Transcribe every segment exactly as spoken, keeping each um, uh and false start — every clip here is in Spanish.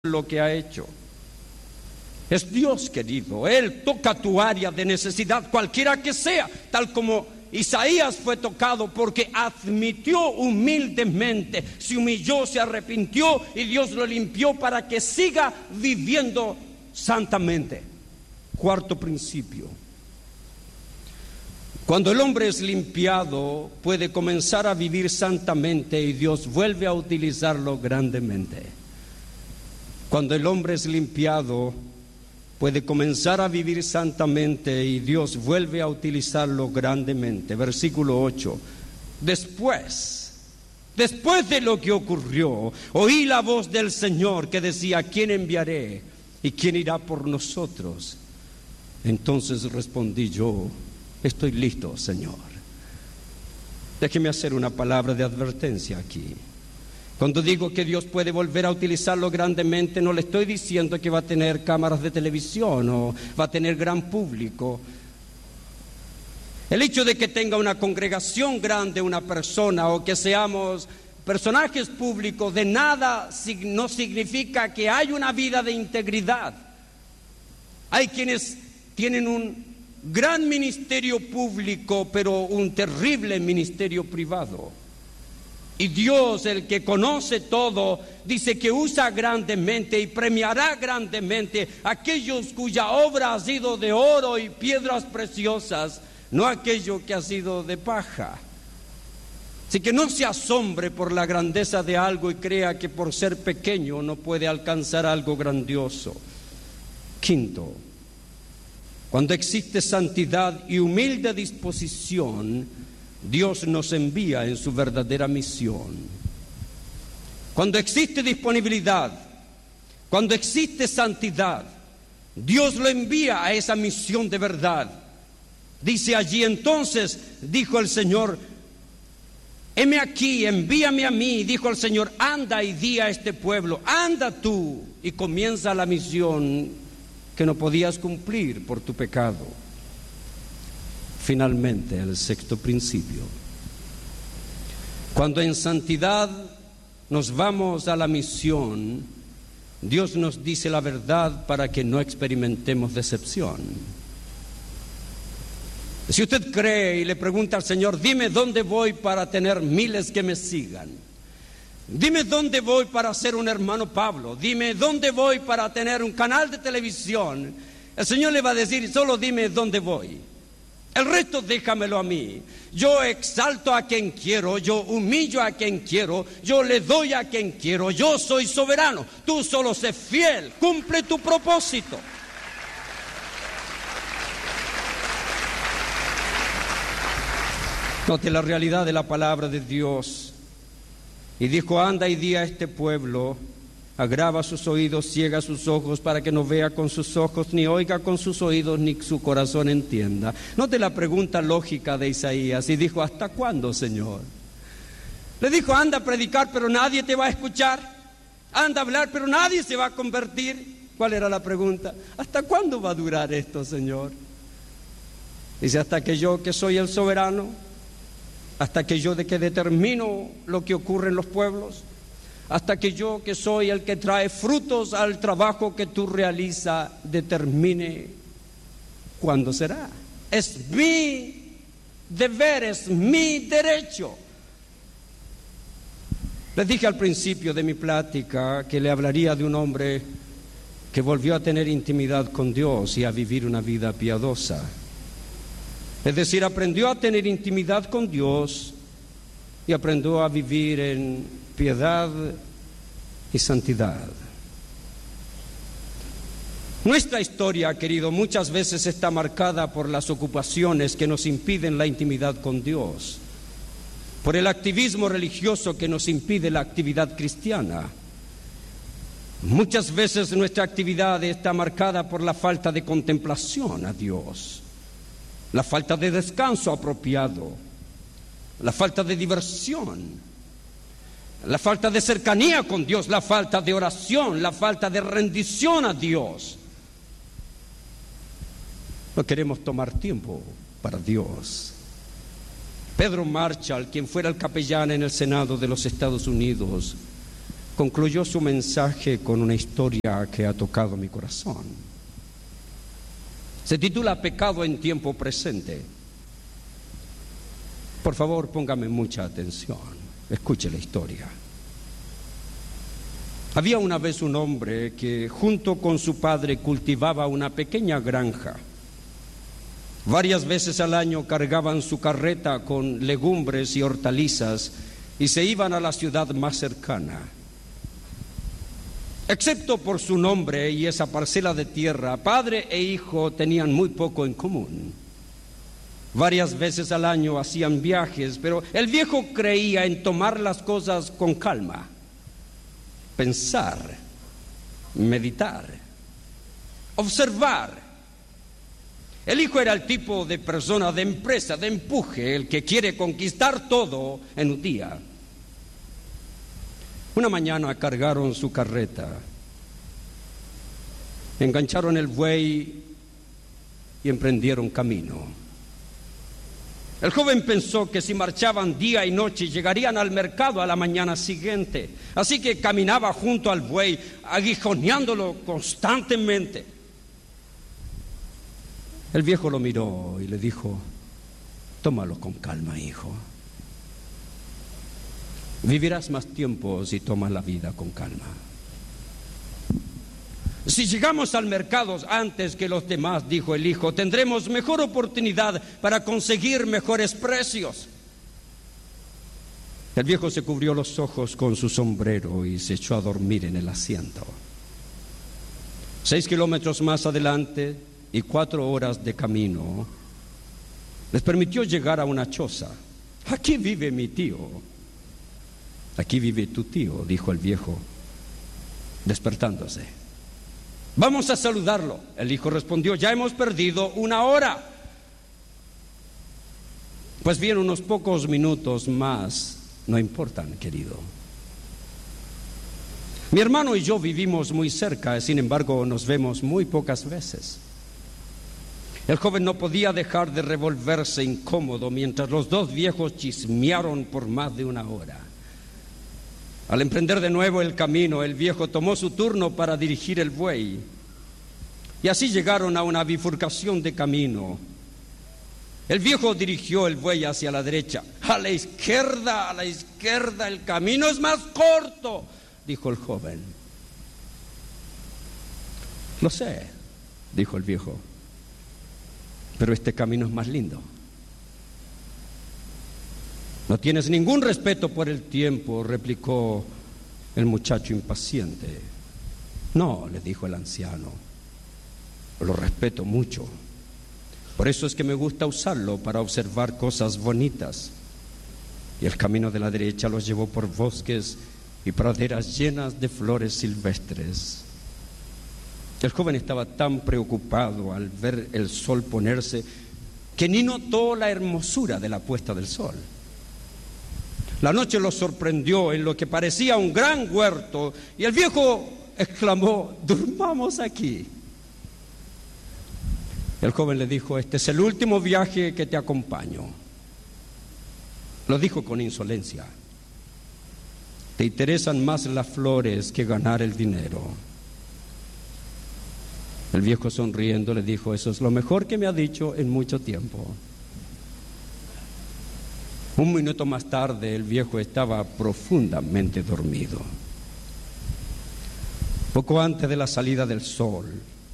lo que ha hecho. Es Dios, querido. Él toca tu área de necesidad, cualquiera que sea, tal como Isaías fue tocado, porque admitió humildemente, se humilló, se arrepintió y Dios lo limpió para que siga viviendo santamente. Cuarto principio: cuando el hombre es limpiado, puede comenzar a vivir santamente y Dios vuelve a utilizarlo grandemente. Cuando el hombre es limpiado, puede comenzar a vivir santamente y Dios vuelve a utilizarlo grandemente. Versículo ocho. Después, después de lo que ocurrió, oí la voz del Señor que decía: ¿quién enviaré y quién irá por nosotros? Entonces respondí yo: estoy listo, Señor. Déjeme hacer una palabra de advertencia aquí. Cuando digo que Dios puede volver a utilizarlo grandemente, no le estoy diciendo que va a tener cámaras de televisión o va a tener gran público. El hecho de que tenga una congregación grande una persona o que seamos personajes públicos de nada no significa que hay una vida de integridad. Hay quienes tienen un gran ministerio público, pero un terrible ministerio privado. Y Dios, el que conoce todo, dice que usa grandemente y premiará grandemente a aquellos cuya obra ha sido de oro y piedras preciosas, no aquello que ha sido de paja. Así que no se asombre por la grandeza de algo y crea que por ser pequeño no puede alcanzar algo grandioso. Quinto, cuando existe santidad y humilde disposición, Dios nos envía en su verdadera misión. Cuando existe disponibilidad, cuando existe santidad, Dios lo envía a esa misión de verdad. Dice allí: entonces dijo el Señor: heme aquí, envíame a mí. Dijo el Señor: anda y di a este pueblo, anda tú. Y comienza la misión que no podías cumplir por tu pecado. Finalmente, el sexto principio: cuando en santidad nos vamos a la misión, Dios nos dice la verdad para que no experimentemos decepción. Si usted cree y le pregunta al Señor: dime dónde voy para tener miles que me sigan, dime dónde voy para ser un hermano Pablo, dime dónde voy para tener un canal de televisión, el Señor le va a decir: solo dime dónde voy. El resto déjamelo a mí. Yo exalto a quien quiero, yo humillo a quien quiero, yo le doy a quien quiero, yo soy soberano. Tú solo sé fiel, cumple tu propósito. Note la realidad de la palabra de Dios. Y dijo: anda y di a este pueblo, agrava sus oídos, ciega sus ojos, para que no vea con sus ojos, ni oiga con sus oídos, ni su corazón entienda. Note la pregunta lógica de Isaías. Y dijo: ¿hasta cuándo, Señor? Le dijo: anda a predicar, pero nadie te va a escuchar. Anda a hablar, pero nadie se va a convertir. ¿Cuál era la pregunta? ¿Hasta cuándo va a durar esto, Señor? Dice: hasta que yo, que soy el soberano, hasta que yo de que determino lo que ocurre en los pueblos, hasta que yo, que soy el que trae frutos al trabajo que tú realizas, determine cuándo será. Es mi deber, es mi derecho. Les dije al principio de mi plática que le hablaría de un hombre que volvió a tener intimidad con Dios y a vivir una vida piadosa. Es decir, aprendió a tener intimidad con Dios y aprendió a vivir en piedad y santidad. Nuestra historia, querido, muchas veces está marcada por las ocupaciones que nos impiden la intimidad con Dios, por el activismo religioso que nos impide la actividad cristiana. Muchas veces nuestra actividad está marcada por la falta de contemplación a Dios, la falta de descanso apropiado, la falta de diversión, la falta de cercanía con Dios, la falta de oración, la falta de rendición a Dios. No queremos tomar tiempo para Dios. Pedro Marshall, quien fuera el capellán en el Senado de los Estados Unidos, concluyó su mensaje con una historia que ha tocado mi corazón. Se titula Pecado en tiempo presente. Por favor, póngame mucha atención. Escuche la historia. Había una vez un hombre que junto con su padre cultivaba una pequeña granja. Varias veces al año cargaban su carreta con legumbres y hortalizas y se iban a la ciudad más cercana. Excepto por su nombre y esa parcela de tierra, padre e hijo tenían muy poco en común. Varias veces al año hacían viajes, pero el viejo creía en tomar las cosas con calma, pensar, meditar, observar. El hijo era el tipo de persona de empresa, de empuje, el que quiere conquistar todo en un día. Una mañana cargaron su carreta, engancharon el buey y emprendieron camino. El joven pensó que si marchaban día y noche llegarían al mercado a la mañana siguiente. Así que caminaba junto al buey, aguijoneándolo constantemente. El viejo lo miró y le dijo: tómalo con calma, hijo. Vivirás más tiempo si tomas la vida con calma. Si llegamos al mercado antes que los demás, dijo el hijo, tendremos mejor oportunidad para conseguir mejores precios. El viejo se cubrió los ojos con su sombrero y se echó a dormir en el asiento. Seis kilómetros más adelante y cuatro horas de camino les permitió llegar a una choza. Aquí vive mi tío. Aquí vive tu tío, dijo el viejo, despertándose. Vamos a saludarlo. El hijo respondió: ya hemos perdido una hora. Pues bien, unos pocos minutos más no importan, querido. Mi hermano y yo vivimos muy cerca, sin embargo nos vemos muy pocas veces. El joven no podía dejar de revolverse incómodo mientras los dos viejos chismearon por más de una hora. Al emprender de nuevo el camino, el viejo tomó su turno para dirigir el buey. Y así llegaron a una bifurcación de camino. El viejo dirigió el buey hacia la derecha. A la izquierda, a la izquierda, el camino es más corto, dijo el joven. Lo sé, dijo el viejo, pero este camino es más lindo. No tienes ningún respeto por el tiempo, replicó el muchacho impaciente. No, le dijo el anciano, lo respeto mucho. Por eso es que me gusta usarlo para observar cosas bonitas. Y el camino de la derecha los llevó por bosques y praderas llenas de flores silvestres. El joven estaba tan preocupado al ver el sol ponerse que ni notó la hermosura de la puesta del sol. La noche lo sorprendió en lo que parecía un gran huerto y el viejo exclamó: durmamos aquí. El joven le dijo: este es el último viaje que te acompaño. Lo dijo con insolencia. Te interesan más las flores que ganar el dinero. El viejo, sonriendo, le dijo: eso es lo mejor que me ha dicho en mucho tiempo. Un minuto más tarde el viejo estaba profundamente dormido. Poco antes de la salida del sol,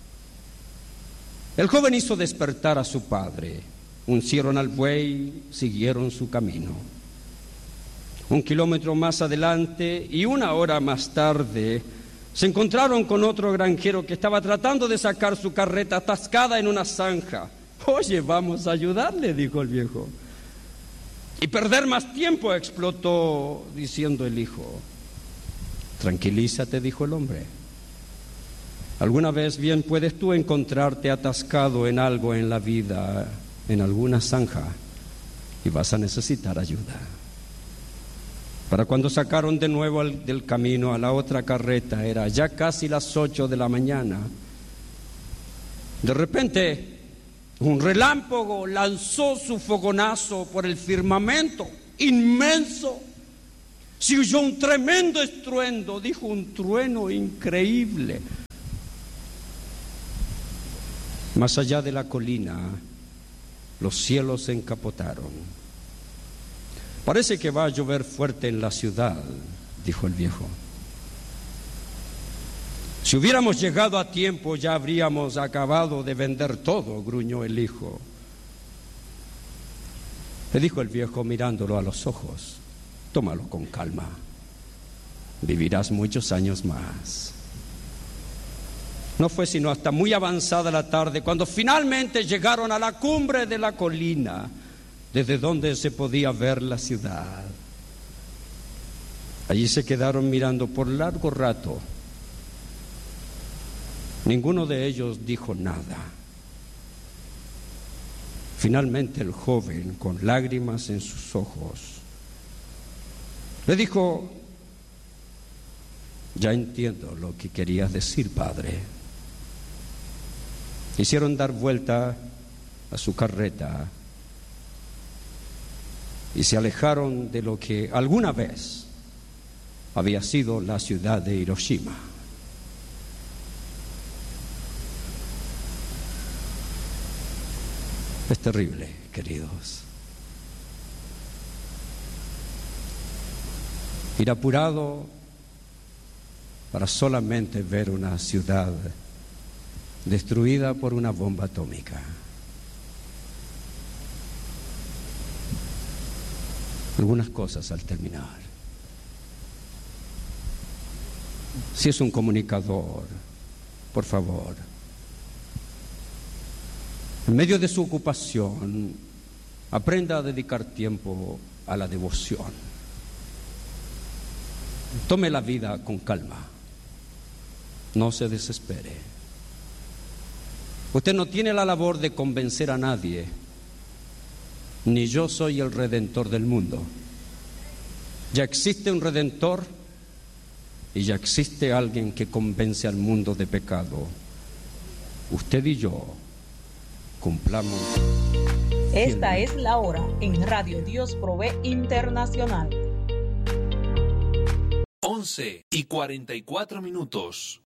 el joven hizo despertar a su padre. Uncieron al buey, siguieron su camino. Un kilómetro más adelante y una hora más tarde se encontraron con otro granjero que estaba tratando de sacar su carreta atascada en una zanja. Oye, vamos a ayudarle, dijo el viejo. Y perder más tiempo, explotó diciendo el hijo. Tranquilízate, dijo el hombre. Alguna vez bien puedes tú encontrarte atascado en algo en la vida, en alguna zanja, y vas a necesitar ayuda. Para cuando sacaron de nuevo al, del camino a la otra carreta, era ya casi las ocho de la mañana. De repente, un relámpago lanzó su fogonazo por el firmamento inmenso. Se oyó un tremendo estruendo, dijo, un trueno increíble. Más allá de la colina, los cielos se encapotaron. Parece que va a llover fuerte en la ciudad, dijo el viejo. Si hubiéramos llegado a tiempo, ya habríamos acabado de vender todo, gruñó el hijo. Le dijo el viejo mirándolo a los ojos, tómalo con calma, vivirás muchos años más. No fue sino hasta muy avanzada la tarde cuando finalmente llegaron a la cumbre de la colina, desde donde se podía ver la ciudad. Allí se quedaron mirando por largo rato. Ninguno de ellos dijo nada. Finalmente el joven, con lágrimas en sus ojos, le dijo: ya entiendo lo que querías decir, padre. Hicieron dar vuelta a su carreta y se alejaron de lo que alguna vez había sido la ciudad de Hiroshima. Es terrible, queridos. Ir apurado para solamente ver una ciudad destruida por una bomba atómica. Algunas cosas al terminar. Si es un comunicador, por favor, en medio de su ocupación, aprenda a dedicar tiempo a la devoción. Tome la vida con calma. No se desespere. Usted no tiene la labor de convencer a nadie, ni yo soy el redentor del mundo. Ya existe un redentor y ya existe alguien que convence al mundo de pecado. Usted y yo cumplamos. Esta es la hora en Radio Dios Provee Internacional. once y cuarenta y cuatro minutos.